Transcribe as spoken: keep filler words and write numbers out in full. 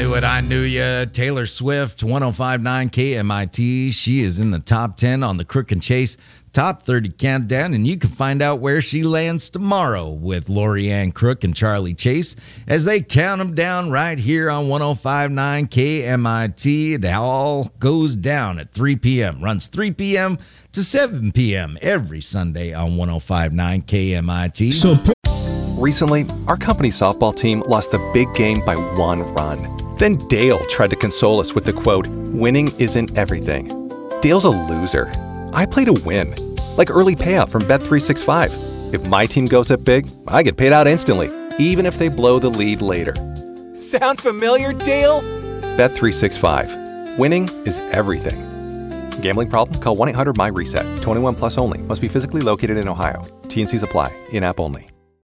knew it, I knew ya. Taylor Swift, one oh five point nine K M I T. She is in the top ten on the Crook and Chase Top thirty Countdown, and you can find out where she lands tomorrow with Lorianne Crook and Charlie Chase as they count them down right here on one oh five point nine K M I T. It all goes down at three p.m. Runs three p.m. to seven p.m. every Sunday on one oh five point nine K M I T. So Recently, our company softball team lost the big game by one run. Then Dale tried to console us with the quote, "Winning isn't everything." Dale's a loser. I play to win, like early payout from Bet three sixty-five. If my team goes up big, I get paid out instantly, even if they blow the lead later. Sound familiar, Dale? Bet three sixty-five. Winning is everything. Gambling problem? Call one eight hundred M Y RESET. twenty-one plus only. Must be physically located in Ohio. T and C's apply. In-app only.